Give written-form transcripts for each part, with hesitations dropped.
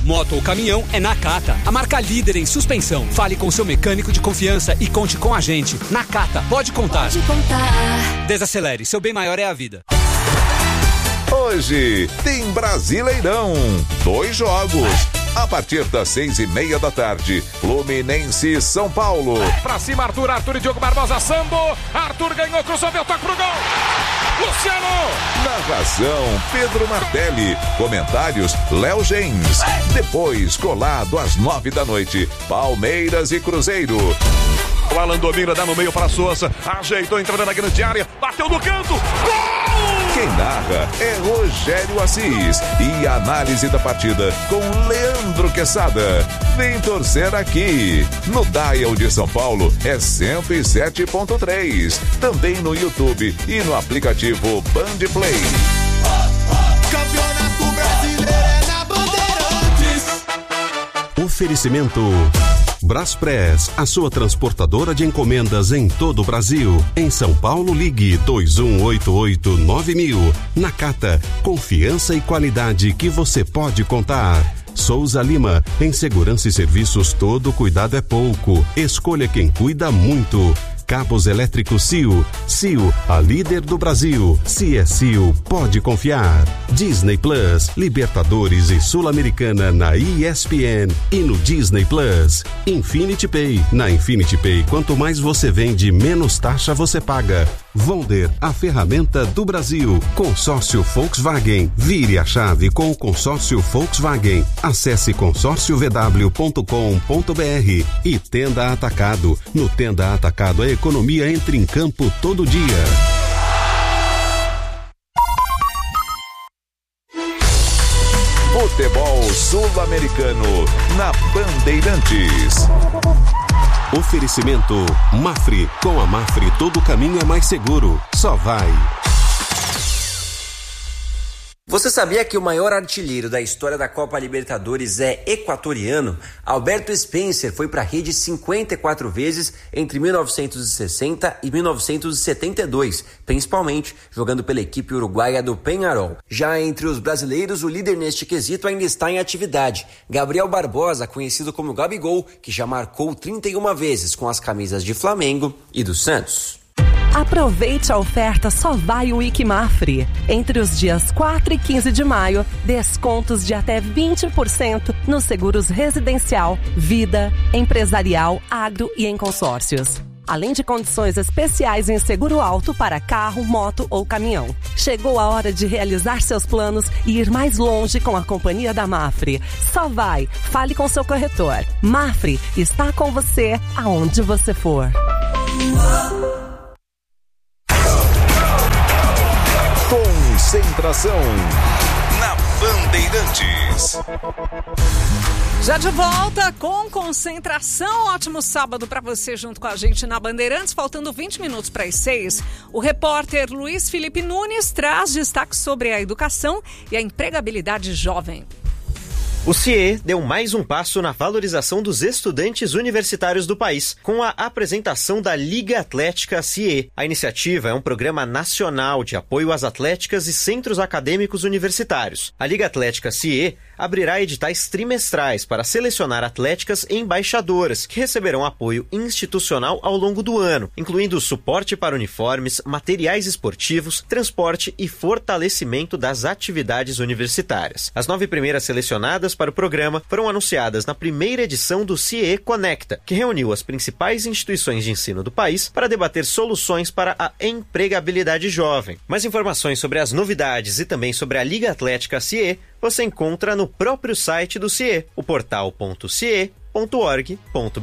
moto ou caminhão é Nakata, a marca líder em suspensão. Fale com seu mecânico de confiança e conte com a gente. Nakata, pode contar. Pode contar. Desacelere, seu bem maior é a vida. Hoje tem Brasileirão. 2 jogos. A partir das 6:30 da tarde, Fluminense e São Paulo. Pra cima, Arthur e Diogo Barbosa, Sambo. Arthur ganhou, cruzou, toca pro gol. Luciano. Narração, Pedro Martelli. Comentários, Léo Gens. Depois, colado às 9 da noite, Palmeiras e Cruzeiro. O Alan domina, dá no meio para Souza. Ajeitou, entrando na grande área. Bateu no canto. Gol! Quem narra é Rogério Assis. E a análise da partida com Leandro Quesada. Vem torcer aqui. No Dial de São Paulo é 107.3. Também no YouTube e no aplicativo Band Play. Campeonato Brasileiro é na Bandeirantes. Oferecimento Braspress, a sua transportadora de encomendas em todo o Brasil. Em São Paulo, ligue 2188-9000. Nakata, confiança e qualidade que você pode contar. Souza Lima, em segurança e serviços todo cuidado é pouco. Escolha quem cuida muito. Cabos elétricos CIO. CIO, a líder do Brasil. Se é CIO, pode confiar. Disney Plus, Libertadores e Sul-Americana na ESPN e no Disney Plus. Infinity Pay. Na Infinity Pay, quanto mais você vende, menos taxa você paga. Vonder, a ferramenta do Brasil. Consórcio Volkswagen. Vire a chave com o consórcio Volkswagen. Acesse consórciovw.com.br. E Tenda Atacado. No Tenda Atacado, a economia entra em campo todo dia. Futebol Sul-Americano na Bandeirantes. Oferecimento Mafre. Com a Mafre, todo caminho é mais seguro. Só vai. Você sabia que o maior artilheiro da história da Copa Libertadores é equatoriano? Alberto Spencer foi para a rede 54 vezes entre 1960 e 1972, principalmente jogando pela equipe uruguaia do Peñarol. Já entre os brasileiros, o líder neste quesito ainda está em atividade. Gabriel Barbosa, conhecido como Gabigol, que já marcou 31 vezes com as camisas de Flamengo e do Santos. Aproveite a oferta Só Vai o Week Mafre. Entre os dias 4 e 15 de maio, descontos de até 20% nos seguros residencial, vida, empresarial, agro e em consórcios. Além de condições especiais em seguro alto para carro, moto ou caminhão. Chegou a hora de realizar seus planos e ir mais longe com a companhia da Mafre. Só vai, fale com seu corretor. Mafre está com você aonde você for. Concentração na Bandeirantes. Já de volta com Concentração. Ótimo sábado para você junto com a gente na Bandeirantes. Faltando 20 minutos para as 6. O repórter Luiz Felipe Nunes traz destaques sobre a educação e a empregabilidade jovem. O CIE deu mais um passo na valorização dos estudantes universitários do país, com a apresentação da Liga Atlética CIE. A iniciativa é um programa nacional de apoio às atléticas e centros acadêmicos universitários. A Liga Atlética CIE abrirá editais trimestrais para selecionar atléticas e embaixadoras, que receberão apoio institucional ao longo do ano, incluindo suporte para uniformes, materiais esportivos, transporte e fortalecimento das atividades universitárias. As 9 primeiras selecionadas para o programa foram anunciadas na primeira edição do CIE Conecta, que reuniu as principais instituições de ensino do país para debater soluções para a empregabilidade jovem. Mais informações sobre as novidades e também sobre a Liga Atlética CIE você encontra no próprio site do CIE, o portal.cie.org.br.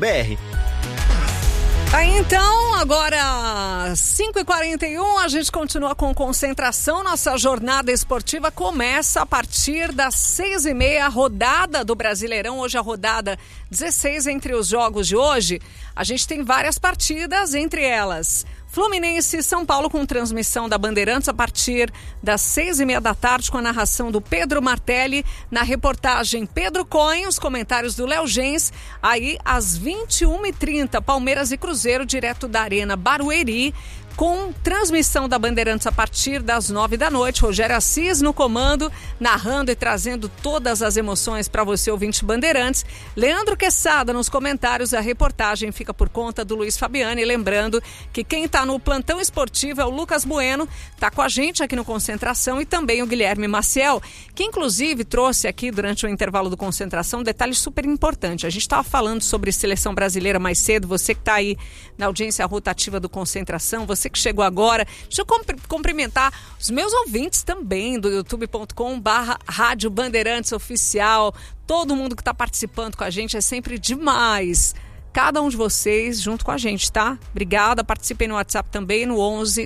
Então, agora 5h41, a gente continua com Concentração. Nossa jornada esportiva começa a partir das 6h30, a rodada do Brasileirão. Hoje a rodada 16 entre os jogos de hoje. A gente tem várias partidas, entre elas Fluminense e São Paulo, com transmissão da Bandeirantes a partir das 6h30 da tarde, com a narração do Pedro Martelli, na reportagem Pedro Cohen, os comentários do Léo Gens. Aí às 21h30, Palmeiras e Cruzeiro, direto da Arena Barueri, com transmissão da Bandeirantes a partir das 9 da noite. Rogério Assis no comando, narrando e trazendo todas as emoções para você, ouvinte Bandeirantes. Leandro Quesada nos comentários. A reportagem fica por conta do Luiz Fabiani. Lembrando que quem está no plantão esportivo é o Lucas Bueno, está com a gente aqui no Concentração, e também o Guilherme Maciel, que inclusive trouxe aqui durante o intervalo do Concentração um detalhe super importante. A gente estava falando sobre seleção brasileira mais cedo. Você que está aí na audiência rotativa do Concentração, você que chegou agora, deixa eu cumprimentar os meus ouvintes também do youtube.com/Rádio Bandeirantes Oficial. Todo mundo que está participando com a gente, é sempre demais. Cada um de vocês junto com a gente, tá? Obrigada, participem no WhatsApp também, no 11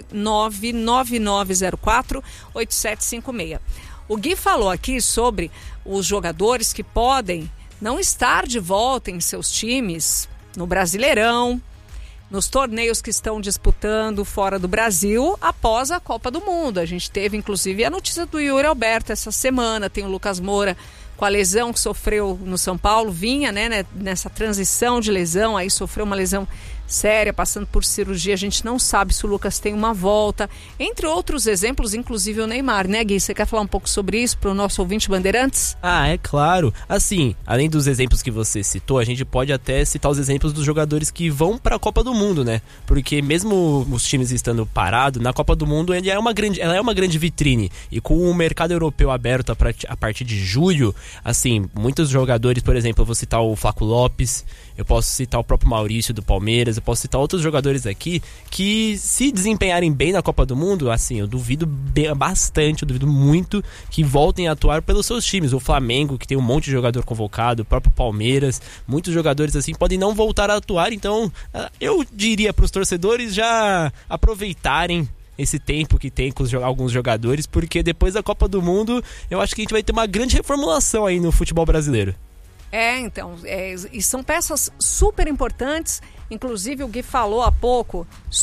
99904 8756. O Gui falou aqui sobre os jogadores que podem não estar de volta em seus times no Brasileirão, nos torneios que estão disputando fora do Brasil após a Copa do Mundo. A gente teve, inclusive, a notícia do Yuri Alberto essa semana. Tem o Lucas Moura com a lesão que sofreu no São Paulo. Vinha, né, nessa transição de lesão, aí sofreu uma lesão séria, passando por cirurgia. A gente não sabe se o Lucas tem uma volta. Entre outros exemplos, inclusive o Neymar, né, Gui? Você quer falar um pouco sobre isso para o nosso ouvinte Bandeirantes? Ah, é claro. Assim, além dos exemplos que você citou, a gente pode até citar os exemplos dos jogadores que vão para a Copa do Mundo, né? Porque mesmo os times estando parados, na Copa do Mundo ela é uma grande vitrine. E com o mercado europeu aberto a partir de julho, assim, muitos jogadores, por exemplo, eu vou citar o Flaco Lopes, eu posso citar o próprio Maurício do Palmeiras, eu posso citar outros jogadores aqui que, se desempenharem bem na Copa do Mundo, assim, eu duvido bastante, eu duvido muito que voltem a atuar pelos seus times. O Flamengo, que tem um monte de jogador convocado, o próprio Palmeiras, muitos jogadores assim podem não voltar a atuar. Então, eu diria para os torcedores já aproveitarem esse tempo que tem com alguns jogadores, porque depois da Copa do Mundo, eu acho que a gente vai ter uma grande reformulação aí no futebol brasileiro. Então, e são peças super importantes. Inclusive o Gui falou há pouco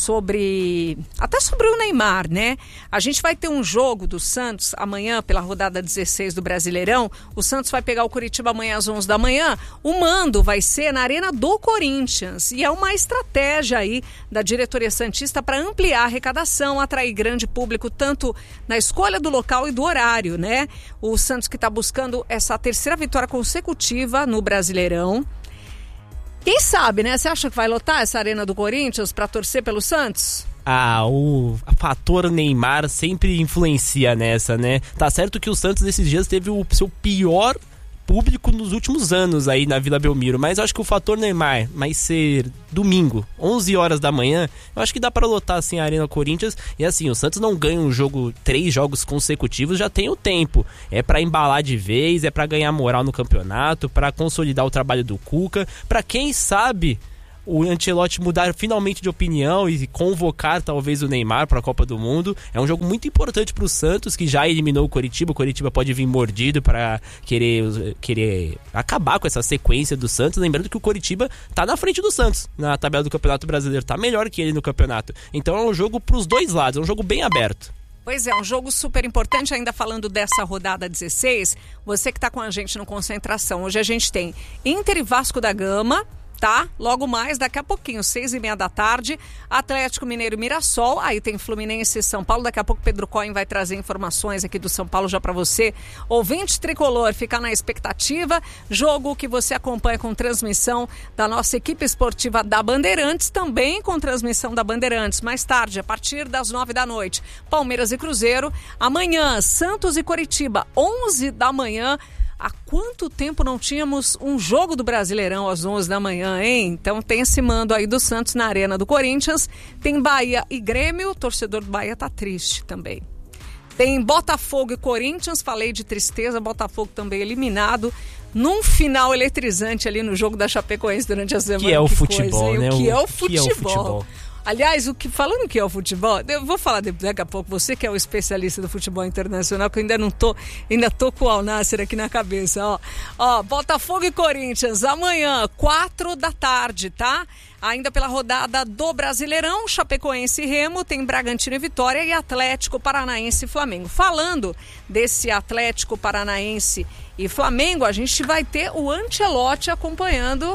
até sobre o Neymar, né? A gente vai ter um jogo do Santos amanhã pela rodada 16 do Brasileirão. O Santos vai pegar o Curitiba amanhã às 11 da manhã. O mando vai ser na Arena do Corinthians, e é uma estratégia aí da diretoria santista para ampliar a arrecadação, atrair grande público tanto na escolha do local e do horário, né? O Santos que está buscando essa terceira vitória consecutiva no Brasileirão. Quem sabe, né? Você acha que vai lotar essa Arena do Corinthians para torcer pelo Santos? O fator Neymar sempre influencia nessa, né? Tá certo que o Santos nesses dias teve o seu pior público nos últimos anos aí na Vila Belmiro, mas eu acho que o fator Neymar vai ser domingo, 11 horas da manhã, eu acho que dá pra lotar assim a Arena Corinthians. E assim, o Santos não ganha 3 jogos consecutivos, já tem o tempo, é pra embalar de vez, é pra ganhar moral no campeonato, pra consolidar o trabalho do Cuca, pra quem sabe o Ancelotti mudar finalmente de opinião e convocar talvez o Neymar para a Copa do Mundo. É um jogo muito importante para o Santos, que já eliminou o Coritiba. O Coritiba pode vir mordido para querer acabar com essa sequência do Santos. Lembrando que o Coritiba tá na frente do Santos na tabela do Campeonato Brasileiro, tá melhor que ele no campeonato. Então é um jogo para os dois lados, é um jogo bem aberto. Pois é, um jogo super importante. Ainda falando dessa rodada 16, você que está com a gente no Concentração, hoje a gente tem Inter e Vasco da Gama, tá? Logo mais, daqui a pouquinho, 6h30 da tarde, Atlético Mineiro e Mirassol. Aí tem Fluminense e São Paulo. Daqui a pouco Pedro Cohen vai trazer informações aqui do São Paulo já para você, ouvinte tricolor, ficar na expectativa. Jogo que você acompanha com transmissão da nossa equipe esportiva da Bandeirantes, também com transmissão da Bandeirantes. Mais tarde, a partir das 9 da noite, Palmeiras e Cruzeiro. Amanhã, Santos e Coritiba, 11 da manhã. Há quanto tempo não tínhamos um jogo do Brasileirão às 11 da manhã, hein? Então tem esse mando aí do Santos na Arena do Corinthians. Tem Bahia e Grêmio, o torcedor do Bahia tá triste também. Tem Botafogo e Corinthians, falei de tristeza, Botafogo também eliminado num final eletrizante ali no jogo da Chapecoense durante a semana. Que é o futebol, né? O que é o futebol. Aliás, falando que é o futebol, eu vou falar daqui a pouco, você que é o especialista do futebol internacional, que eu ainda tô com o Al Nassr aqui na cabeça, ó. Botafogo e Corinthians, amanhã, 4 da tarde, tá? Ainda pela rodada do Brasileirão, Chapecoense e Remo, tem Bragantino e Vitória e Atlético Paranaense e Flamengo. Falando desse Atlético Paranaense e Flamengo, a gente vai ter o Ancelotti acompanhando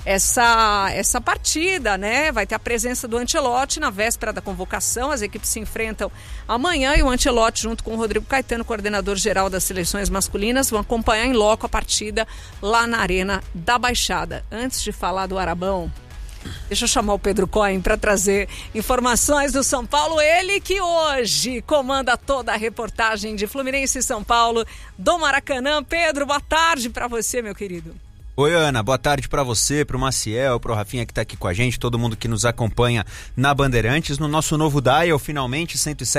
essa partida, né? Vai ter a presença do Ancelotti na véspera da convocação. As equipes se enfrentam amanhã e o Ancelotti, junto com o Rodrigo Caetano, coordenador geral das seleções masculinas, vão acompanhar em loco a partida lá na Arena da Baixada. Antes de falar do Arabão, deixa eu chamar o Pedro Cohen para trazer informações do São Paulo. Ele que hoje comanda toda a reportagem de Fluminense e São Paulo do Maracanã. Pedro, boa tarde para você, meu querido. Oi, Ana, boa tarde para você, pro Maciel, pro Rafinha que tá aqui com a gente, todo mundo que nos acompanha na Bandeirantes, no nosso novo dial, finalmente,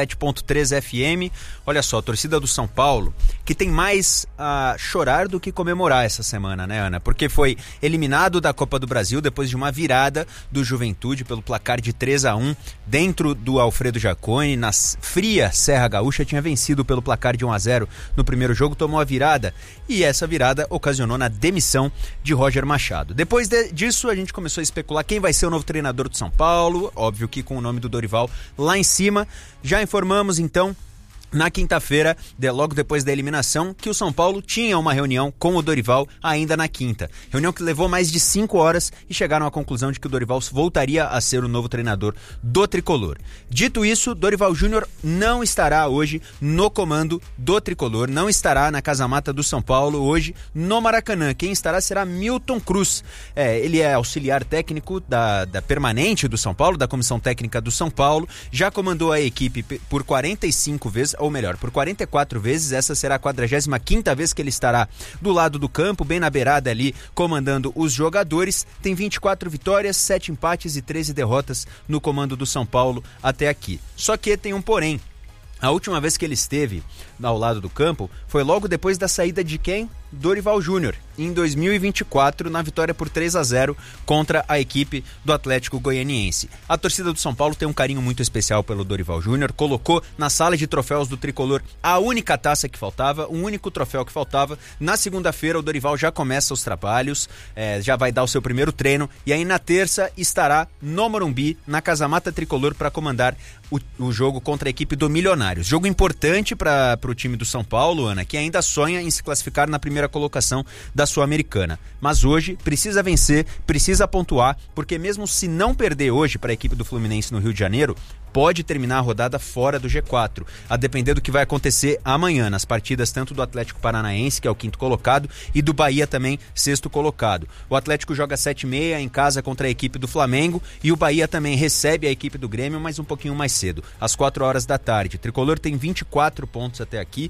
107.3 FM. Olha só, a torcida do São Paulo, que tem mais a chorar do que comemorar essa semana, né, Ana? Porque foi eliminado da Copa do Brasil depois de uma virada do Juventude pelo placar de 3-1 dentro do Alfredo Jaconi, na fria Serra Gaúcha, tinha vencido pelo placar de 1-0 no primeiro jogo, tomou a virada, e essa virada ocasionou na demissão de Roger Machado. Depois disso, a gente começou a especular quem vai ser o novo treinador do São Paulo, óbvio que com o nome do Dorival lá em cima. Já informamos, então, na quinta-feira, logo depois da eliminação, que o São Paulo tinha uma reunião com o Dorival ainda na quinta. Reunião que levou mais de 5 horas e chegaram à conclusão de que o Dorival voltaria a ser o novo treinador do Tricolor. Dito isso, Dorival Júnior não estará hoje no comando do Tricolor, não estará na casa-mata do São Paulo hoje no Maracanã. Quem estará será Milton Cruz. Ele é auxiliar técnico da permanente do São Paulo, da comissão técnica do São Paulo, já comandou a equipe por 45 vezes, ou melhor, por 44 vezes, essa será a 45ª vez que ele estará do lado do campo, bem na beirada ali, comandando os jogadores. Tem 24 vitórias, 7 empates e 13 derrotas no comando do São Paulo até aqui. Só que tem um porém. A última vez que ele esteve ao lado do campo foi logo depois da saída de quem? Dorival Júnior, em 2024, na vitória por 3-0 contra a equipe do Atlético Goianiense. A torcida do São Paulo tem um carinho muito especial pelo Dorival Júnior, colocou na sala de troféus do Tricolor a única taça que faltava, o único troféu que faltava. Na segunda-feira o Dorival já começa os trabalhos, já vai dar o seu primeiro treino, e aí na terça estará no Morumbi, na Casa-Mata Tricolor, para comandar o jogo contra a equipe do Milionários. Jogo importante para o time do São Paulo, Ana, que ainda sonha em se classificar na primeira colocação da Sul-Americana. Mas hoje precisa vencer, precisa pontuar, porque mesmo se não perder hoje para a equipe do Fluminense no Rio de Janeiro, pode terminar a rodada fora do G4, a depender do que vai acontecer amanhã, nas partidas tanto do Atlético Paranaense, que é o 5º colocado, e do Bahia também, 6º colocado. O Atlético joga 7h30 em casa contra a equipe do Flamengo, e o Bahia também recebe a equipe do Grêmio, mas um pouquinho mais cedo, às 4 horas da tarde. O Tricolor tem 24 pontos até aqui.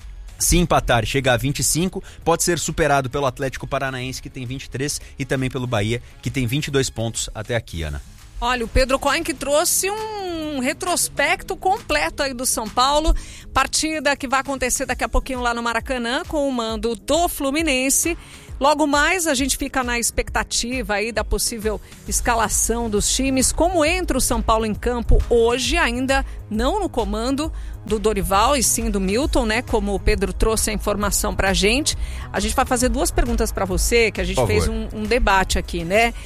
Se empatar, chega a 25, pode ser superado pelo Atlético Paranaense, que tem 23, e também pelo Bahia, que tem 22 pontos até aqui, Ana. Olha, o Pedro Cohen que trouxe um retrospecto completo aí do São Paulo, partida que vai acontecer daqui a pouquinho lá no Maracanã, com o mando do Fluminense. Logo mais a gente fica na expectativa aí da possível escalação dos times, como entra o São Paulo em campo hoje, ainda não no comando do Dorival e sim do Milton, né? Como o Pedro trouxe a informação pra gente. A gente vai fazer 2 perguntas pra você, que a gente fez um debate aqui, né?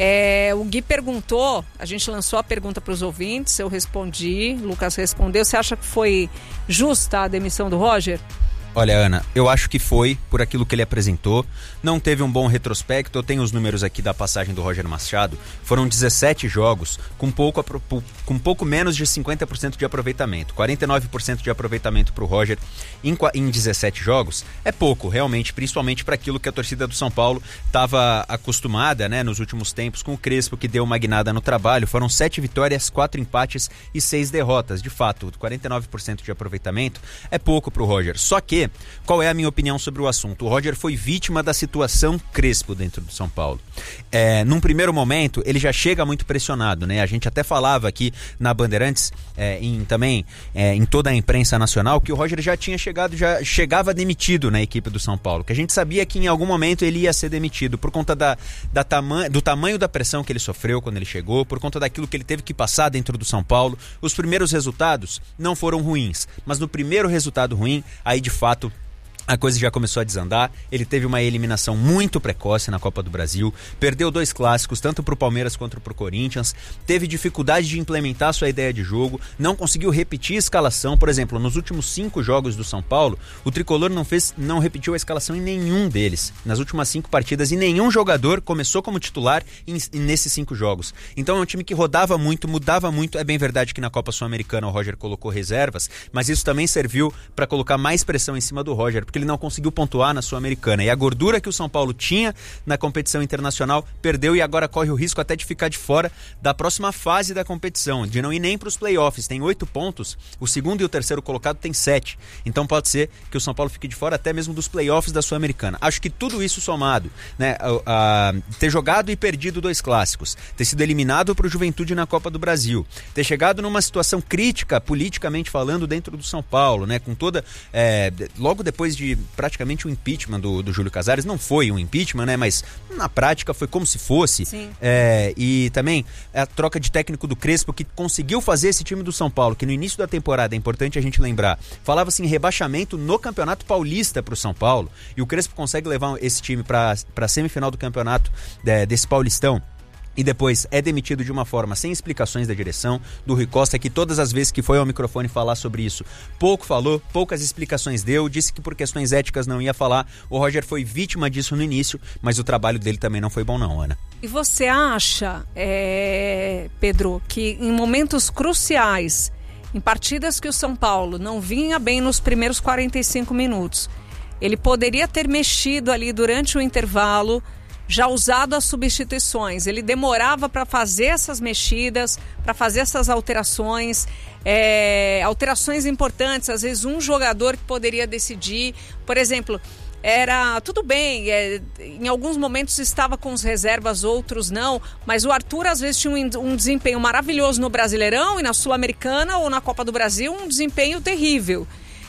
O Gui perguntou, a gente lançou a pergunta pros ouvintes, eu respondi, o Lucas respondeu. Você acha que foi justa a demissão do Roger? Olha, Ana, eu acho que foi por aquilo que ele apresentou. Não teve um bom retrospecto. Eu tenho os números aqui da passagem do Roger Machado. Foram 17 jogos com pouco menos de 50% de aproveitamento. 49% de aproveitamento para o Roger em 17 jogos. É pouco, realmente, principalmente para aquilo que a torcida do São Paulo estava acostumada, né, nos últimos tempos, com o Crespo, que deu uma guinada no trabalho. Foram 7 vitórias, 4 empates e 6 derrotas. De fato, 49% de aproveitamento é pouco para o Roger. Só que qual é a minha opinião sobre o assunto? O Roger foi vítima da situação Crespo dentro do São Paulo. Num primeiro momento, ele já chega muito pressionado, né? A gente até falava aqui na Bandeirantes, em toda a imprensa nacional, que o Roger já chegava demitido na equipe do São Paulo, que a gente sabia que em algum momento ele ia ser demitido por conta do tamanho da pressão que ele sofreu quando ele chegou, por conta daquilo que ele teve que passar dentro do São Paulo. Os primeiros resultados não foram ruins, mas no primeiro resultado ruim, aí de fato a coisa já começou a desandar. Ele teve uma eliminação muito precoce na Copa do Brasil, perdeu 2 clássicos, tanto para o Palmeiras quanto para o Corinthians, teve dificuldade de implementar sua ideia de jogo, não conseguiu repetir a escalação. Por exemplo, nos últimos 5 jogos do São Paulo, o tricolor não repetiu a escalação em nenhum deles, nas últimas 5 partidas, e nenhum jogador começou como titular nesses 5 jogos. Então é um time que rodava muito, mudava muito. É bem verdade que na Copa Sul-Americana o Roger colocou reservas, mas isso também serviu para colocar mais pressão em cima do Roger, porque ele não conseguiu pontuar na Sul-Americana. E a gordura que o São Paulo tinha na competição internacional perdeu, e agora corre o risco até de ficar de fora da próxima fase da competição, de não ir nem para os playoffs. Tem 8 pontos, o segundo e o terceiro colocado tem 7. Então pode ser que o São Paulo fique de fora até mesmo dos playoffs da Sul-Americana. Acho que tudo isso somado, né, ter jogado e perdido 2 clássicos, ter sido eliminado para o Juventude na Copa do Brasil, ter chegado numa situação crítica, politicamente falando, dentro do São Paulo, né, com toda... logo depois de praticamente o impeachment do Júlio Casares, não foi um impeachment, né, mas na prática foi como se fosse. E também a troca de técnico do Crespo, que conseguiu fazer esse time do São Paulo, que no início da temporada, é importante a gente lembrar, falava-se em rebaixamento no Campeonato Paulista para o São Paulo, e o Crespo consegue levar esse time para a semifinal do campeonato desse Paulistão. E depois é demitido de uma forma sem explicações da direção, do Rui Costa, que todas as vezes que foi ao microfone falar sobre isso, pouco falou, poucas explicações deu, disse que por questões éticas não ia falar. O Roger foi vítima disso no início, mas o trabalho dele também não foi bom não, Ana. E você acha, Pedro, que em momentos cruciais, em partidas que o São Paulo não vinha bem nos primeiros 45 minutos, ele poderia ter mexido ali durante o intervalo, já usado as substituições? Ele demorava para fazer essas mexidas, para fazer essas alterações, alterações importantes, às vezes um jogador que poderia decidir. Por exemplo, era tudo bem, em alguns momentos estava com as reservas, outros não, mas o Arthur às vezes tinha um desempenho maravilhoso no Brasileirão, e na Sul-Americana ou na Copa do Brasil um desempenho terrível.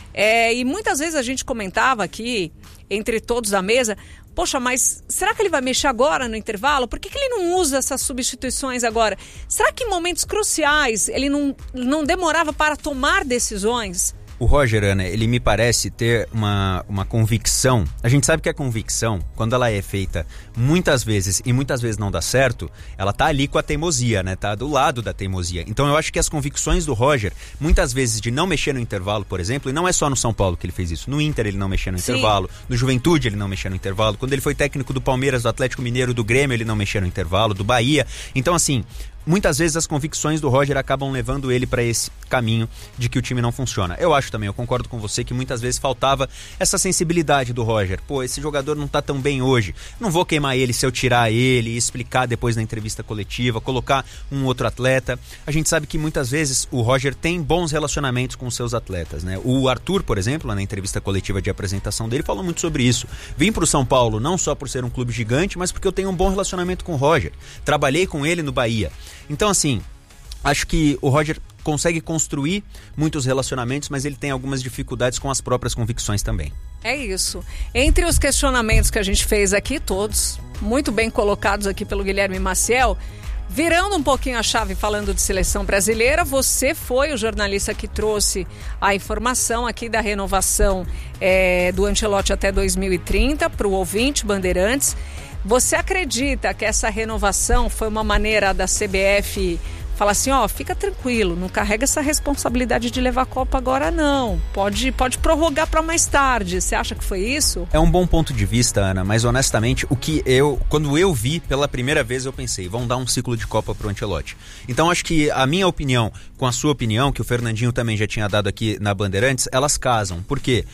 E muitas vezes a gente comentava aqui, entre todos da mesa, poxa, mas será que ele vai mexer agora no intervalo? Por que ele não usa essas substituições agora? Será que em momentos cruciais ele não demorava para tomar decisões? O Roger, Ana, ele me parece ter uma convicção. A gente sabe que a convicção, quando ela é feita muitas vezes e muitas vezes não dá certo, ela tá ali com a teimosia, né? Tá do lado da teimosia. Então eu acho que as convicções do Roger, muitas vezes de não mexer no intervalo, por exemplo, e não é só no São Paulo que ele fez isso, no Inter ele não mexeu no intervalo, no Juventude ele não mexeu no intervalo, quando ele foi técnico do Palmeiras, do Atlético Mineiro, do Grêmio, ele não mexeu no intervalo, do Bahia. Então assim, muitas vezes as convicções do Roger acabam levando ele para esse caminho de que o time não funciona. Eu acho também, eu concordo com você, que muitas vezes faltava essa sensibilidade do Roger. Pô, esse jogador não tá tão bem hoje, não vou queimar ele se eu tirar ele e explicar depois na entrevista coletiva, colocar um outro atleta. A gente sabe que muitas vezes o Roger tem bons relacionamentos com os seus atletas, né? O Arthur, por exemplo, na entrevista coletiva de apresentação dele, falou muito sobre isso. Vim pro São Paulo não só por ser um clube gigante, mas porque eu tenho um bom relacionamento com o Roger. Trabalhei com ele no Bahia. Então, assim, acho que o Roger consegue construir muitos relacionamentos, mas ele tem algumas dificuldades com as próprias convicções também. É isso. Entre os questionamentos que a gente fez aqui, todos muito bem colocados aqui pelo Guilherme Maciel, virando um pouquinho a chave falando de seleção brasileira, você foi o jornalista que trouxe a informação aqui da renovação do Ancelotti até 2030 para o ouvinte Bandeirantes. Você acredita que essa renovação foi uma maneira da CBF falar assim, fica tranquilo, não carrega essa responsabilidade de levar a Copa agora não, pode prorrogar para mais tarde? Você acha que foi isso? É um bom ponto de vista, Ana, mas honestamente, quando eu vi pela primeira vez, eu pensei, vão dar um ciclo de Copa pro Ancelotti. Então acho que a minha opinião com a sua opinião, que o Fernandinho também já tinha dado aqui na Bandeirantes, elas casam. Por quê?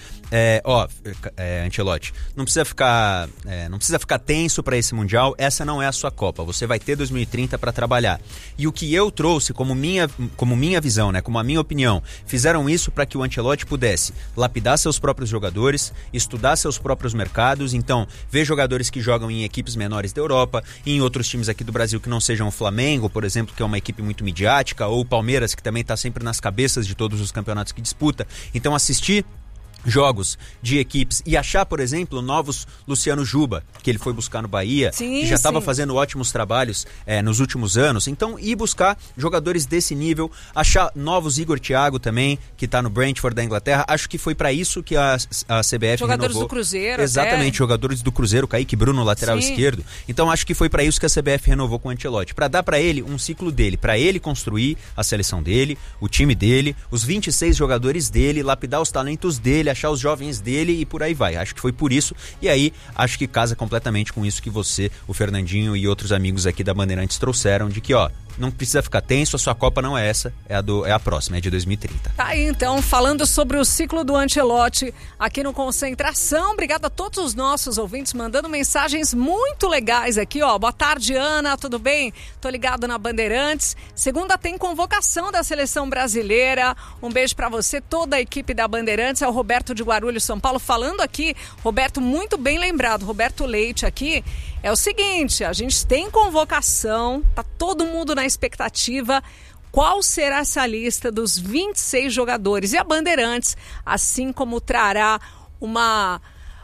Ancelotti, não precisa ficar tenso para esse Mundial, essa não é a sua Copa, você vai ter 2030 para trabalhar. E o que eu trouxe como minha visão, né, como a minha opinião, fizeram isso para que o Ancelotti pudesse lapidar seus próprios jogadores, estudar seus próprios mercados, então ver jogadores que jogam em equipes menores da Europa, e em outros times aqui do Brasil que não sejam o Flamengo, por exemplo, que é uma equipe muito midiática, ou o Palmeiras, que também está sempre nas cabeças de todos os campeonatos que disputa. Então assistir jogos de equipes e achar, por exemplo, novos Luciano Juba, que ele foi buscar no Bahia, que já estava fazendo ótimos trabalhos nos últimos anos. Então, ir buscar jogadores desse nível, achar novos Igor Thiago também, que está no Brentford da Inglaterra. Acho que foi para isso que a CBF jogadores renovou. Do Cruzeiro. Exatamente, jogadores do Cruzeiro, Kaique Bruno, lateral esquerdo. Então, acho que foi para isso que a CBF renovou com o Ancelotti, para dar para ele um ciclo dele, para ele construir a seleção dele, o time dele, os 26 jogadores dele, lapidar os talentos dele, achar os jovens dele e por aí vai. Acho que foi por isso, e aí acho que casa completamente com isso que você, o Fernandinho e outros amigos aqui da Bandeirantes trouxeram, de que, não precisa ficar tenso, a sua Copa não é essa, é a próxima, é de 2030. Tá aí, então, falando sobre o ciclo do Ancelotti aqui no Concentração. Obrigado a todos os nossos ouvintes mandando mensagens muito legais aqui, Boa tarde, Ana, tudo bem? Tô ligado na Bandeirantes. Segunda tem convocação da Seleção Brasileira. Um beijo pra você, toda a equipe da Bandeirantes. É o Roberto de Guarulhos, São Paulo, falando aqui. Roberto, muito bem lembrado. Roberto Leite aqui. É o seguinte, a gente tem convocação, tá todo mundo na expectativa. Qual será essa lista dos 26 jogadores? E a Bandeirantes, assim como trará uma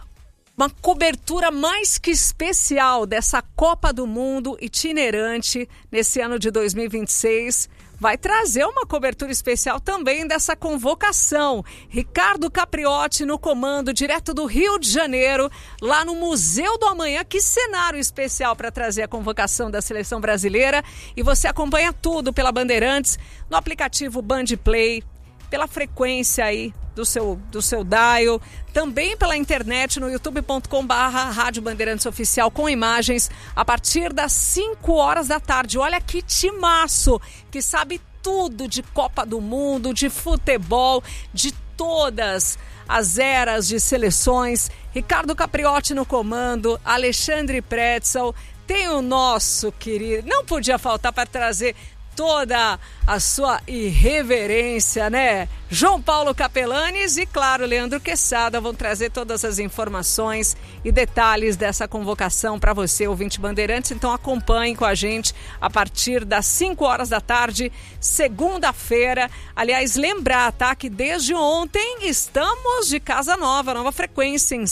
cobertura mais que especial dessa Copa do Mundo itinerante nesse ano de 2026, vai trazer uma cobertura especial também dessa convocação. Ricardo Capriotti no comando, direto do Rio de Janeiro, lá no Museu do Amanhã. Que cenário especial para trazer a convocação da Seleção Brasileira. E você acompanha tudo pela Bandeirantes, no aplicativo Band Play, pela frequência aí do seu dial, também pela internet no youtube.com/Rádio Bandeirantes Oficial com imagens a partir das 5 horas da tarde. Olha que timaço que sabe tudo de Copa do Mundo, de futebol, de todas as eras de seleções. Ricardo Capriotti no comando, Alexandre Pretzel, tem o nosso querido, não podia faltar para trazer toda a sua irreverência, né? João Paulo Capelanes e, claro, Leandro Quesada vão trazer todas as informações e detalhes dessa convocação para você, ouvinte Bandeirantes. Então acompanhe com a gente a partir das 5 horas da tarde, segunda-feira. Aliás, lembrar, tá, que desde ontem estamos de casa nova frequência em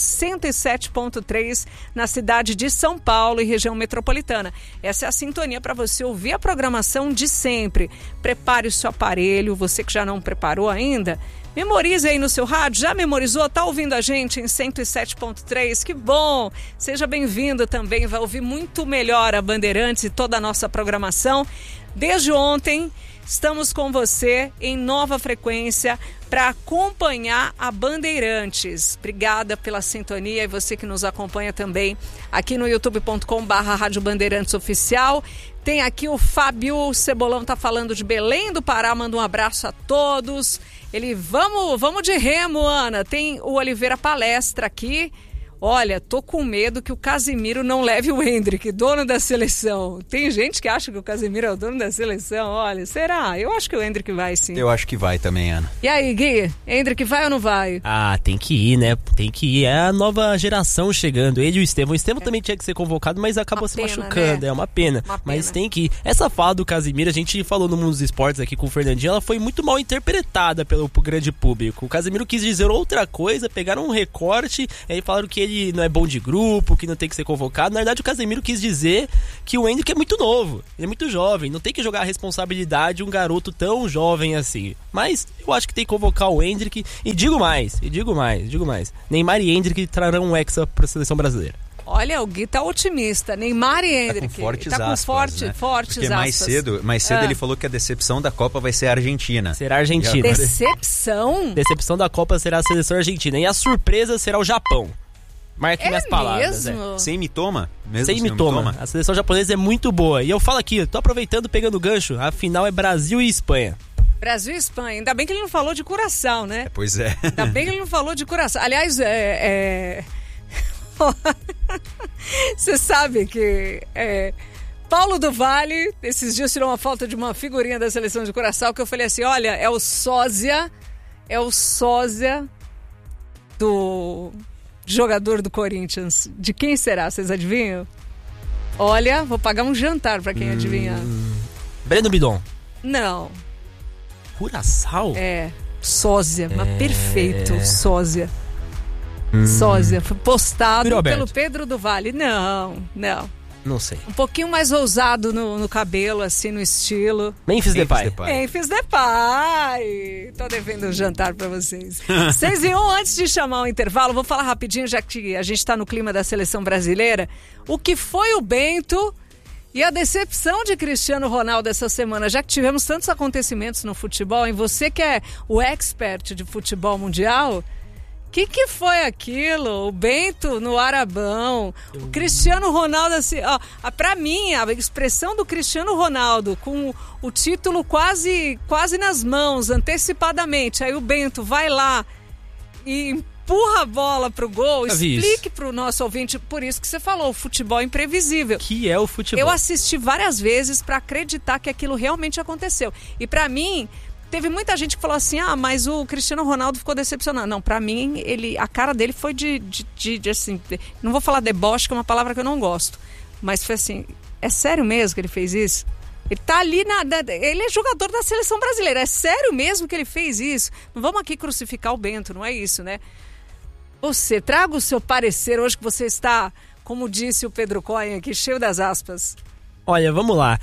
107.3 na cidade de São Paulo e região metropolitana. Essa é a sintonia para você ouvir a programação de sempre. Prepare o seu aparelho, você que já não preparou ainda, memorize aí no seu rádio. Já memorizou? Tá ouvindo a gente em 107.3? Que bom! Seja bem-vindo também, vai ouvir muito melhor a Bandeirantes e toda a nossa programação. Desde ontem, estamos com você em nova frequência para acompanhar a Bandeirantes. Obrigada pela sintonia e você que nos acompanha também aqui no youtube.com/Rádio Bandeirantes Oficial. Tem aqui o Fábio Cebolão, tá falando de Belém do Pará, manda um abraço a todos. Ele, vamos de remo, Ana. Tem o Oliveira Palestra aqui. Olha, tô com medo que o Casimiro não leve o Endrick, dono da seleção. Tem gente que acha que o Casimiro é o dono da seleção. Olha, será? Eu acho que o Endrick vai, sim. Eu acho que vai também, Ana. E aí, Gui? Endrick vai ou não vai? Ah, tem que ir, né? Tem que ir. É a nova geração chegando. Ele e o Estevão. O Estevão também tinha que ser convocado, mas acabou se machucando. Né? É uma pena. Mas tem que ir. Essa fala do Casimiro, a gente falou no Mundo dos Esportes aqui com o Fernandinho, ela foi muito mal interpretada pelo grande público. O Casimiro quis dizer outra coisa, pegaram um recorte, aí falaram que ele não é bom de grupo, que não tem que ser convocado. Na verdade, o Casemiro quis dizer que o Endrick é muito novo, ele é muito jovem, não tem que jogar a responsabilidade de um garoto tão jovem assim. Mas eu acho que tem que convocar o Endrick e digo mais. Neymar e Endrick trarão um hexa para a seleção brasileira. Olha, o Gui tá otimista. Neymar e Endrick. Tá com fortes tá com aspas, né? fortes Porque aspas. mais cedo ele falou que a decepção da Copa vai ser a Argentina. Será a Argentina. Decepção? Decepção da Copa será a seleção argentina. E a surpresa será o Japão. Marque minhas palavras. Mesmo? Sem mitoma? Sem mitoma. A seleção japonesa é muito boa. E eu falo aqui, tô aproveitando, pegando o gancho. A final é Brasil e Espanha. Brasil e Espanha. Ainda bem que ele não falou de Curaçao, né? Pois é. Ainda bem que ele não falou de Curaçao. Aliás, você sabe que Paulo do Vale, esses dias tirou uma foto de uma figurinha da seleção de Curaçao, que eu falei assim, olha, é o sósia do jogador do Corinthians. De quem será? Vocês adivinham? Olha, vou pagar um jantar pra quem adivinhar. Breno Bidon. Não. Curaçao? É. Sósia, mas perfeito, Sósia. Sósia, foi postado pelo Pedro do Vale. Não sei. Um pouquinho mais ousado no cabelo, assim, no estilo. Memphis Depay. Memphis Depay. Tô devendo um jantar pra vocês. 6:01, antes de chamar o intervalo, vou falar rapidinho, já que a gente tá no clima da seleção brasileira, o que foi o Bento e a decepção de Cristiano Ronaldo essa semana, já que tivemos tantos acontecimentos no futebol, e você que é o expert de futebol mundial... O que foi aquilo? O Bento no Arabão, o Cristiano Ronaldo assim, pra mim, a expressão do Cristiano Ronaldo com o título quase nas mãos, antecipadamente, aí o Bento vai lá e empurra a bola pro gol, explique pro nosso ouvinte, por isso que você falou, o futebol imprevisível. Que é o futebol. Eu assisti várias vezes pra acreditar que aquilo realmente aconteceu. E pra mim... Teve muita gente que falou assim, mas o Cristiano Ronaldo ficou decepcionado. Não, pra mim, a cara dele foi de assim, não vou falar deboche, que é uma palavra que eu não gosto, mas foi assim, é sério mesmo que ele fez isso? Ele tá ali, ele é jogador da seleção brasileira, é sério mesmo que ele fez isso? Não vamos aqui crucificar o Bento, não é isso, né? Você, traga o seu parecer hoje que você está, como disse o Pedro Cohen aqui, cheio das aspas. Olha, vamos lá,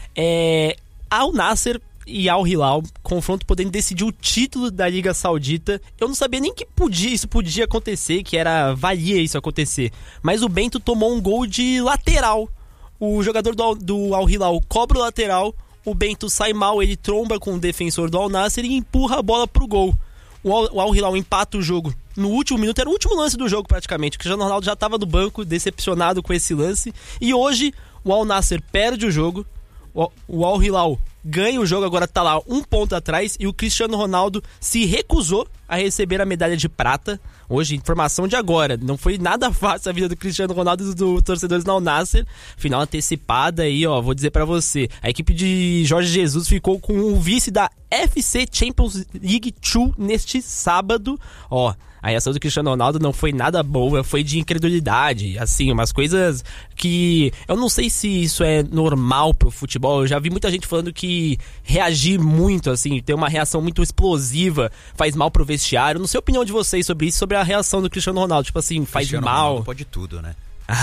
Al Nassr e Al Hilal, confronto podendo decidir o título da Liga Saudita. Eu não sabia nem que isso podia acontecer, que valia isso acontecer. Mas o Bento tomou um gol de lateral. O jogador do Al Hilal cobra o lateral, o Bento sai mal, ele tromba com o defensor do Al Nassr e empurra a bola pro gol. O Al Hilal empata o jogo no último minuto, era o último lance do jogo praticamente. O Cristiano Ronaldo já estava no banco, decepcionado com esse lance. E hoje o Al Nassr perde o jogo, o Al Hilal ganha o jogo, agora tá lá um ponto atrás, e o Cristiano Ronaldo se recusou a receber a medalha de prata. Hoje, informação de agora, não foi nada fácil a vida do Cristiano Ronaldo e dos torcedores do Al Nassr. Final antecipada aí, vou dizer pra você, a equipe de Jorge Jesus ficou com o vice da FC Champions League 2 neste sábado. A reação do Cristiano Ronaldo não foi nada boa, foi de incredulidade, assim, umas coisas que eu não sei se isso é normal pro futebol. Eu já vi muita gente falando que reagir muito, assim, ter uma reação muito explosiva faz mal pro vestiário. Não sei a opinião de vocês sobre isso, sobre a reação do Cristiano Ronaldo, tipo assim, faz Cristiano mal. Ronaldo pode tudo, né?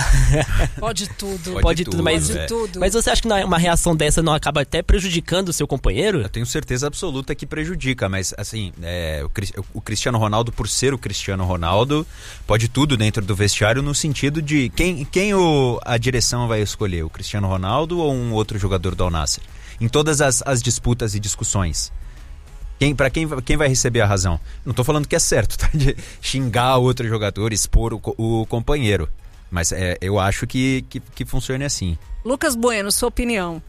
Pode tudo. Pode tudo, mas você acha que uma reação dessa não acaba até prejudicando o seu companheiro? Eu tenho certeza absoluta que prejudica, mas assim, o Cristiano Ronaldo, por ser o Cristiano Ronaldo, pode tudo dentro do vestiário, no sentido de quem a direção vai escolher, o Cristiano Ronaldo ou um outro jogador do Al Nassr? Em todas as disputas e discussões, quem vai receber a razão? Não tô falando que é certo, tá? De xingar outro jogador, expor o companheiro. Mas eu acho que funcione assim. Lucas Bueno, sua opinião?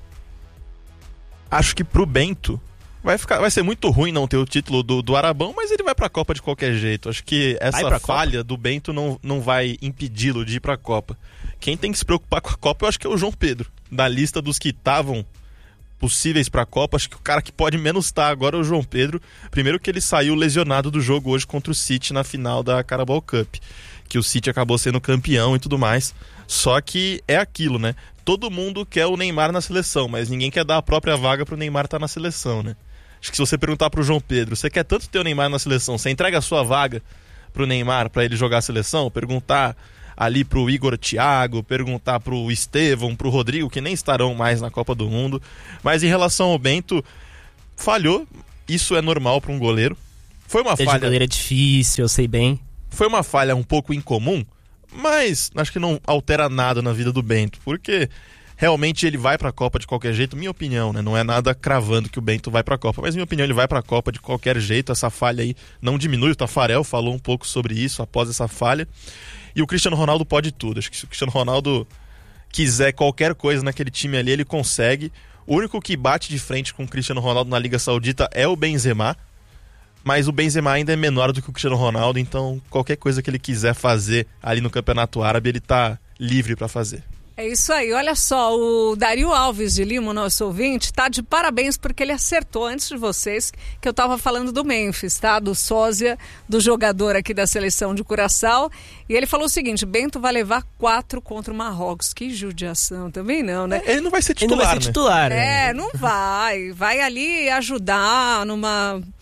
Acho que pro Bento vai ser muito ruim não ter o título do Arabão, mas ele vai pra Copa de qualquer jeito. Acho que essa falha do Bento não vai impedi-lo de ir pra Copa. Quem tem que se preocupar com a Copa, eu acho que é o João Pedro. Da lista dos que estavam possíveis pra Copa, acho que o cara que pode menos estar agora é o João Pedro. Primeiro que ele saiu lesionado do jogo hoje contra o City na final da Carabao Cup, que o City acabou sendo campeão e tudo mais. Só que é aquilo, né? Todo mundo quer o Neymar na seleção, mas ninguém quer dar a própria vaga pro Neymar estar na seleção, né? Acho que se você perguntar pro João Pedro, você quer tanto ter o Neymar na seleção, você entrega a sua vaga pro Neymar pra ele jogar a seleção? Perguntar ali pro Igor Thiago, perguntar pro Estevão, pro Rodrigo, que nem estarão mais na Copa do Mundo. Mas em relação ao Bento, falhou. Isso é normal pra um goleiro. Foi uma falha. Goleiro é difícil, eu sei bem. Foi uma falha um pouco incomum, mas acho que não altera nada na vida do Bento, porque realmente ele vai pra Copa de qualquer jeito, minha opinião, né? Não é nada cravando que o Bento vai pra Copa, mas minha opinião, ele vai pra Copa de qualquer jeito. Essa falha aí não diminui, o Tafarel falou um pouco sobre isso após essa falha. E o Cristiano Ronaldo pode tudo. Acho que se o Cristiano Ronaldo quiser qualquer coisa naquele time ali, ele consegue. O único que bate de frente com o Cristiano Ronaldo na Liga Saudita é o Benzema, mas o Benzema ainda é menor do que o Cristiano Ronaldo, então qualquer coisa que ele quiser fazer ali no Campeonato Árabe, ele tá livre para fazer. É isso aí, olha só, o Dario Alves de Lima, nosso ouvinte, tá de parabéns porque ele acertou antes de vocês que eu tava falando do Memphis, tá? Do sósia, do jogador aqui da seleção de Curaçao. E ele falou o seguinte: Bento vai levar 4 contra o Marrocos. Que judiação, também não, né? Ele não vai ser titular, não vai ser titular, né? Não vai. Vai ali ajudar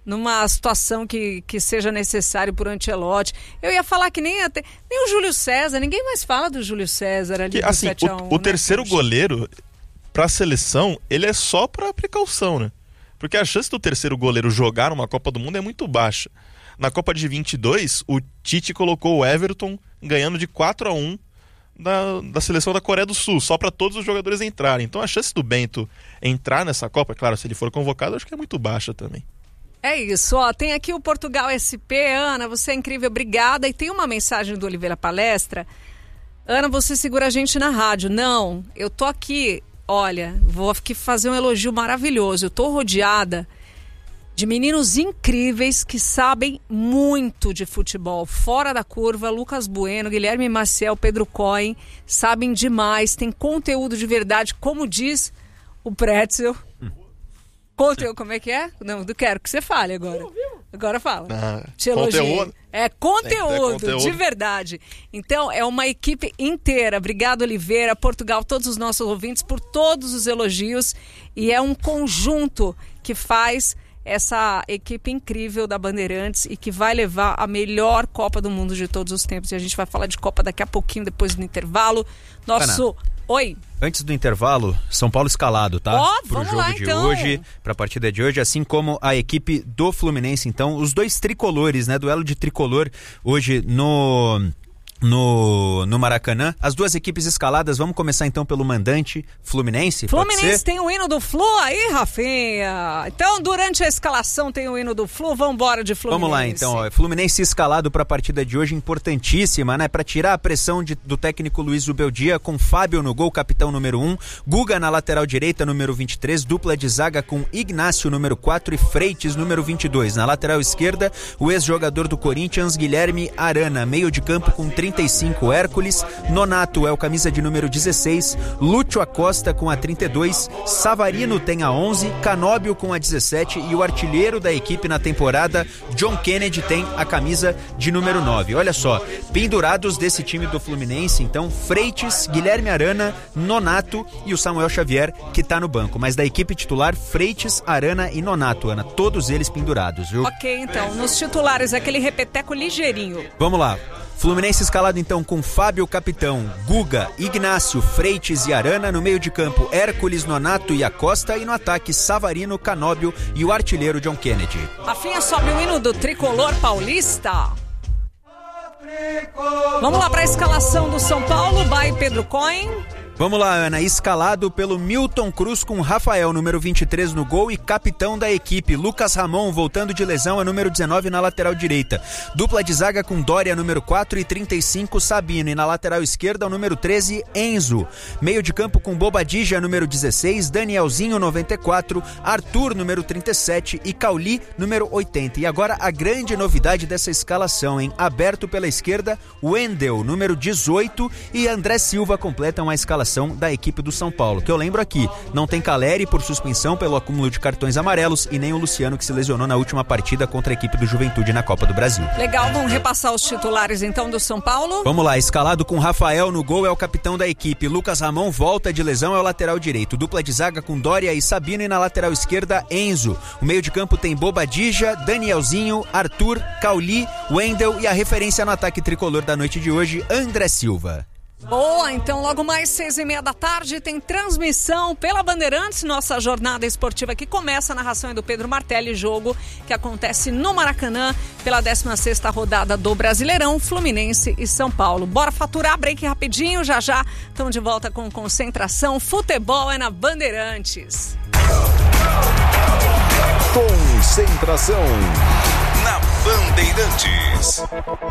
numa situação que seja necessário por Ancelotti. Eu ia falar que nem o Júlio César, ninguém mais fala do Júlio César ali do 7-1. O terceiro goleiro para a seleção, ele é só para precaução, né? Porque a chance do terceiro goleiro jogar numa Copa do Mundo é muito baixa. Na Copa de 22, o Tite colocou o Everton ganhando de 4-1 da seleção da Coreia do Sul, só para todos os jogadores entrarem. Então a chance do Bento entrar nessa Copa, claro, se ele for convocado, acho que é muito baixa também. É isso, tem aqui o Portugal SP. Ana, você é incrível, obrigada. E tem uma mensagem do Oliveira Palestra. Ana, você segura a gente na rádio. Não, eu tô aqui, olha, vou aqui fazer um elogio maravilhoso. Eu tô rodeada de meninos incríveis que sabem muito de futebol. Fora da curva, Lucas Bueno, Guilherme Maciel, Pedro Cohen, sabem demais, tem conteúdo de verdade, como diz o Pretzel. Conteúdo, como é que é? Não quero que você fale agora. Agora fala. Te elogiei. Conteúdo. É conteúdo, de verdade. Então, é uma equipe inteira. Obrigado, Oliveira, Portugal, todos os nossos ouvintes, por todos os elogios. E é um conjunto que faz essa equipe incrível da Bandeirantes e que vai levar a melhor Copa do Mundo de todos os tempos. E a gente vai falar de Copa daqui a pouquinho, depois do intervalo. Nosso... Ana. Oi. Antes do intervalo, São Paulo escalado, tá? Pro jogo lá, de então. hoje, pra partida de hoje, assim como a equipe do Fluminense. Então, os dois tricolores, né? Duelo de tricolor hoje no Maracanã. As duas equipes escaladas, vamos começar então pelo mandante Fluminense. Fluminense tem o hino do Flu aí, Rafinha. Então, durante a escalação tem o hino do Flu, vamos embora de Fluminense. Vamos lá então, Fluminense escalado para a partida de hoje, importantíssima, né? Para tirar a pressão do técnico Luiz Zubeldia, com Fábio no gol, capitão número 1, Guga na lateral direita, número 23, dupla de zaga com Ignácio, número 4 e Freites, número 22. Na lateral esquerda, o ex-jogador do Corinthians, Guilherme Arana, meio de campo com 35, Hércules, Nonato é o camisa de número 16, Lúcio Acosta com a 32, Savarino tem a 11, Canóbio com a 17 e o artilheiro da equipe na temporada, John Kennedy, tem a camisa de número 9. Olha só, pendurados desse time do Fluminense, então, Freites, Guilherme Arana, Nonato e o Samuel Xavier, que tá no banco. Mas da equipe titular, Freites, Arana e Nonato, Ana, todos eles pendurados, viu? Ok, então, nos titulares, aquele repeteco ligeirinho. Vamos lá. Fluminense escalado então com Fábio, capitão, Guga, Ignácio, Freites e Arana. No meio de campo, Hércules, Nonato e Acosta. E no ataque, Savarino, Canóbio e o artilheiro John Kennedy. Rafinha, sobe o hino do tricolor paulista. Vamos lá para a escalação do São Paulo. Vai Pedro Cohen. Vamos lá, Ana, escalado pelo Milton Cruz com Rafael, número 23 no gol e capitão da equipe. Lucas Ramon, voltando de lesão, é número 19 na lateral direita. Dupla de zaga com Dória, número 4 e 35, Sabino. E na lateral esquerda, o número 13, Enzo. Meio de campo com Bobadilla, número 16, Danielzinho, 94, Arthur, número 37 e Cauli, número 80. E agora a grande novidade dessa escalação, hein? Aberto pela esquerda, Wendel, número 18 e André Silva completam a escalação da equipe do São Paulo, que eu lembro aqui, não tem Caleri por suspensão pelo acúmulo de cartões amarelos e nem o Luciano, que se lesionou na última partida contra a equipe do Juventude na Copa do Brasil. Legal, vamos repassar os titulares então do São Paulo? Vamos lá, escalado com Rafael no gol, é o capitão da equipe. Lucas Ramon volta de lesão, é o lateral direito. Dupla de zaga com Dória e Sabino e na lateral esquerda, Enzo. O meio de campo tem Bobadilla, Danielzinho, Arthur, Cauli, Wendel e a referência no ataque tricolor da noite de hoje, André Silva. Boa, então logo mais 6:30 da tarde tem transmissão pela Bandeirantes, nossa jornada esportiva que começa a narração do Pedro Martelli, jogo que acontece no Maracanã pela 16ª rodada do Brasileirão, Fluminense e São Paulo. Bora faturar, break rapidinho, já estamos de volta com concentração, futebol é na Bandeirantes. Concentração na Bandeirantes.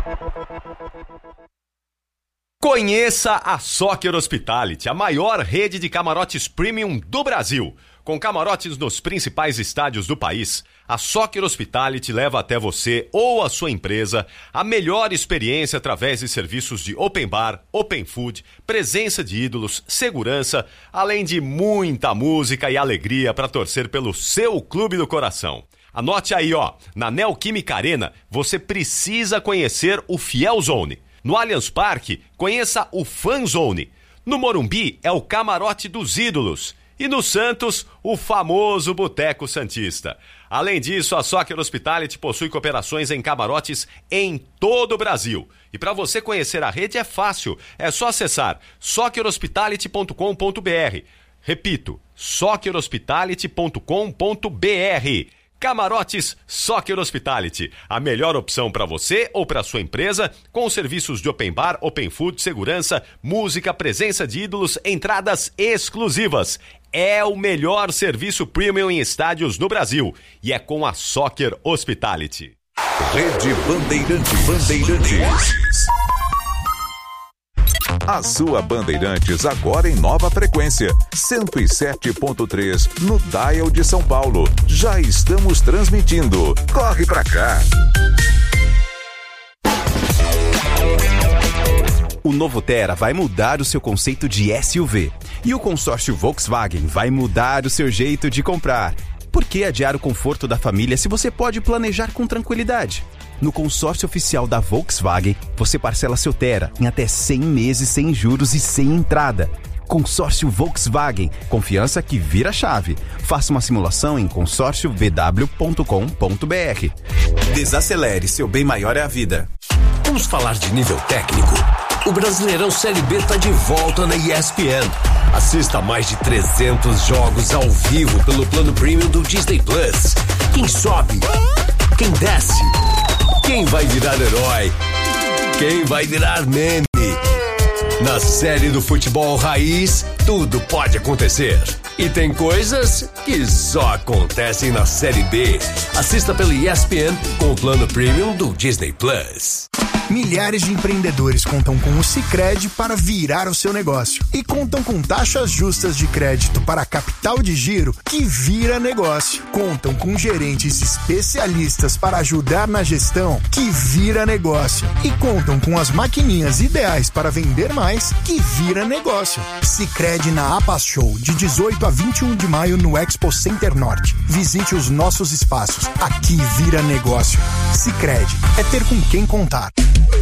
Conheça a Soccer Hospitality, a maior rede de camarotes premium do Brasil. Com camarotes nos principais estádios do país, a Soccer Hospitality leva até você ou a sua empresa a melhor experiência através de serviços de open bar, open food, presença de ídolos, segurança, além de muita música e alegria para torcer pelo seu clube do coração. Anote aí, na Neoquímica Arena, você precisa conhecer o Fiel Zone. No Allianz Parque, conheça o Fan Zone. No Morumbi, é o Camarote dos Ídolos. E no Santos, o famoso Boteco Santista. Além disso, a Soccer Hospitality possui cooperações em camarotes em todo o Brasil. E para você conhecer a rede é fácil, é só acessar soccerhospitality.com.br. Repito, soccerhospitality.com.br. Camarotes Soccer Hospitality, a melhor opção para você ou para sua empresa, com serviços de open bar, open food, segurança, música, presença de ídolos, entradas exclusivas. É o melhor serviço premium em estádios no Brasil e é com a Soccer Hospitality. Rede Bandeirantes. A sua Bandeirantes agora em nova frequência, 107.3 no Dial de São Paulo. Já estamos transmitindo. Corre pra cá. O novo Tera vai mudar o seu conceito de SUV. E o consórcio Volkswagen vai mudar o seu jeito de comprar. Por que adiar o conforto da família se você pode planejar com tranquilidade? No consórcio oficial da Volkswagen, você parcela seu Tera em até 100 meses sem juros e sem entrada. Consórcio Volkswagen, confiança que vira chave. Faça uma simulação em consórciovw.com.br. Desacelere, seu bem maior é a vida. Vamos falar de nível técnico. O Brasileirão Série B está de volta na ESPN. Assista mais de 300 jogos ao vivo pelo plano premium do Disney Plus. Quem sobe? Quem desce? Quem vai virar herói? Quem vai virar meme? Na série do futebol raiz, tudo pode acontecer. E tem coisas que só acontecem na Série B. Assista pelo ESPN com o plano premium do Disney Plus. Milhares de empreendedores contam com o Sicredi para virar o seu negócio. E contam com taxas justas de crédito para capital de giro que vira negócio. Contam com gerentes especialistas para ajudar na gestão que vira negócio. E contam com as maquininhas ideais para vender mais que vira negócio. Sicredi na APAS Show, de 18 a 21 de maio no Expo Center Norte. Visite os nossos espaços. Aqui vira negócio. Sicredi é ter com quem contar.